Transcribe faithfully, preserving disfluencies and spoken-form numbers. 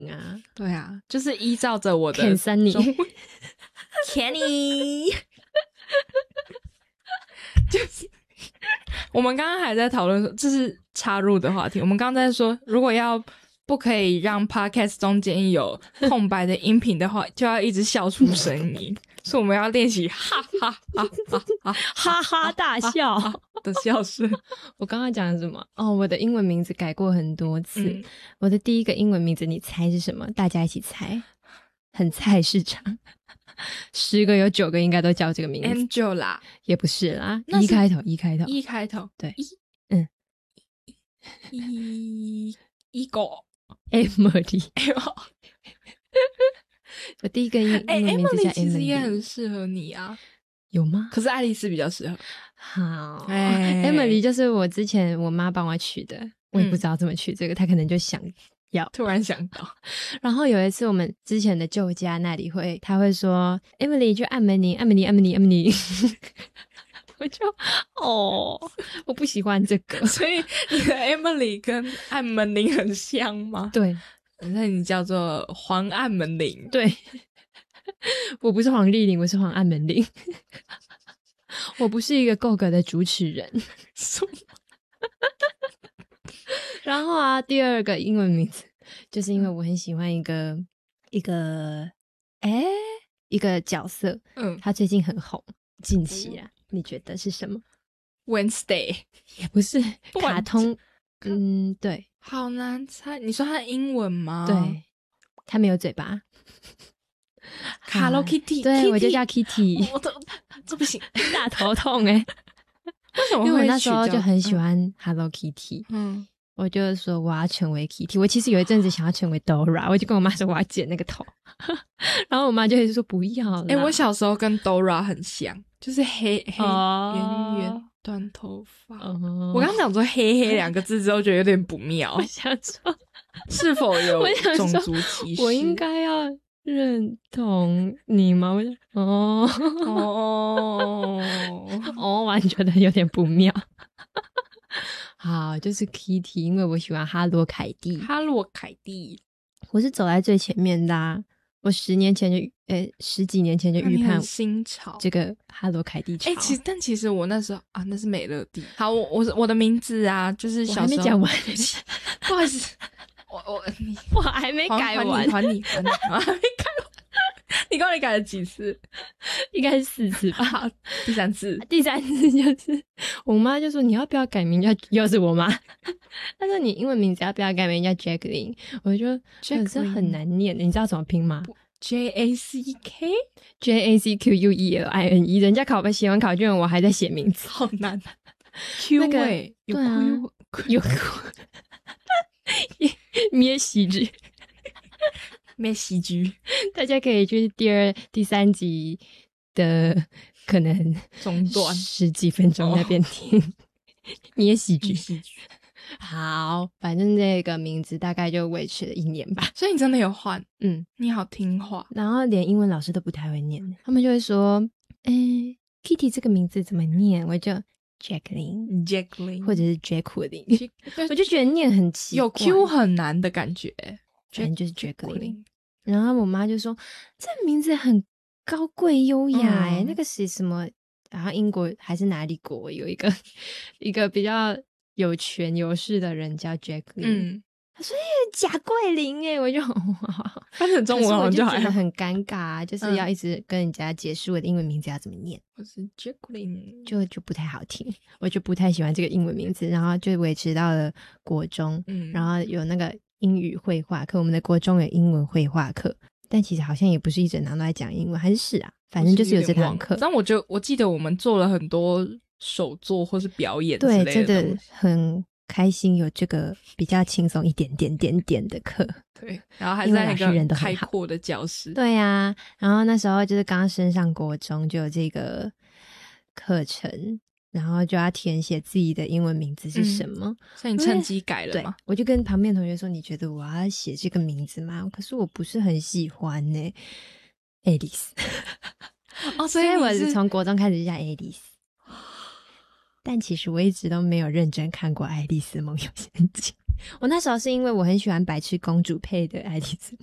啊。 对啊，就是依照着我的 Kenny Kenny 就是我们刚刚还在讨论说，这是插入的话题，我们刚刚在说如果要不可以让 podcast 中间有空白的音频的话，就要一直笑出声音所以我们要练习哈哈哈哈哈哈哈大笑的笑声。 我刚刚讲的什么？哦，我的英文名字改过很多次、嗯、我的第一个英文名字你猜是什么？大家一起猜，很菜市场，十个有九个应该都叫这个名字。 Angela 也不是啦，一开头一开头一开头对一嗯一一狗 Emily 我第一个英文名字叫 Emily， 其实也很适合你啊。 有吗？ 可是爱丽丝比较适合。 好、欸、Emily 就是我之前我妈帮我取的，我也不知道怎么取这个、嗯、她可能就想要突然想到。 然后有一次我们之前的旧家那里会她会说 Emily 就按门铃按门铃按门铃按门铃我就哦我不喜欢这个。 所以你的 Emily 跟按门铃很像吗？ 对， 那你叫做黄按门铃。 对，我不是黄丽玲，我是黄按门铃我不是一个够格的主持人然后啊第二个英文名字就是因为我很喜欢一个一个诶一个角色，嗯，他最近很红，近期啊、嗯、你觉得是什么？ Wednesday 也不是，卡通。嗯，对， 好难猜。你说他的英文吗？ 对，他没有嘴巴。 Hello Kitty， 对 Kitty， 我就叫 Kitty。 我都这不行， 大头痛哎、欸！ 为什么会？ 因为我那时候就很喜欢 Hello Kitty， 嗯， 我就说我要成为 Kitty。我其实有一阵子想要成为 Dora， 我就跟我妈说我要剪那个头，然后我妈就一直说不要啦。 哎、欸，我小时候跟 Dora 很像，就是黑黑哦圆圆短头发。哦、我刚讲说黑黑两个字之后，觉得有点不妙。 我想说， 是否有种族歧视？ 我应该要认同你吗？我就哦哦哦，我觉得有点不妙。好，就是 Kitty， 因为我喜欢哈罗凯蒂。 哈罗凯蒂， 我是走在最前面的、啊。我十年前就，呃，十几年前就预判新潮这个哈罗凯蒂潮。 哎、欸，其实但其实我那时候啊，那是美乐蒂。好，我我我的名字啊，就是小时候。 我还没讲完， 不好意思，我我你我还没改完， 还你还你，我还没改完。你到底改了几次？ 应该是四次吧。 第三次， 第三次就是我妈就说你要不要改名叫，又是我妈，她说你英文名字要不要改名叫 Jacqueline？ 我就觉得这很难念，你知道怎么拼吗 ？J A C K J A C Q U E L I N E， 人家考写完考卷，我还在写名字， 好难。Q 位、那個、有 Q 有 Q， 咩喜剧。 咩喜剧， 大家可以去第二、第三集的可能中段十几分钟那边听咩喜剧。 喜剧， 好，反正这个名字大概就维持了一年吧。 所以你真的有换？ 嗯， 你好听话。 然后连英文老师都不太会念，他们就会说：“诶 ，Kitty 这个名字怎么念？”我就 Jacqueline Jacqueline 或者是 Jacqueline， 我就觉得念很奇怪， 有 Q 很难的感觉。 反正就是 Jacqueline。然后我妈就说这名字很高贵优雅诶、嗯、那个是什么，然后英国还是哪里国有一个一个比较有权有势的人叫 Jacqueline， 嗯，他说贾桂林诶，我就翻成中文好像就觉得很尴尬、啊、就是要一直跟人家解释我的英文名字要怎么念， 我是 Jacqueline， 就就不太好听，我就不太喜欢这个英文名字，然后就维持到了国中，嗯，然后有那个英语绘画课，我们的国中有英文绘画课，但其实好像也不是一整堂都在讲英文，还是是啊，反正就是有这堂课。 但我就我记得我们做了很多手作或是表演之类的， 对，真的很开心，有这个比较轻松一点点点点的课。 对，然后还在那个开阔的教室。 对啊，然后那时候就是刚升上国中就有这个课程。然后就要填写自己的英文名字是什么、嗯、 所以你趁机改了吗？ 对，我就跟旁边同学说你觉得我要写这个名字吗？可是我不是很喜欢呢、欸、Alice 哦，所以我是从国中开始叫 Alice， 但其实我一直都没有认真看过爱丽丝梦游仙境我那时候是因为我很喜欢白痴公主配的爱丽丝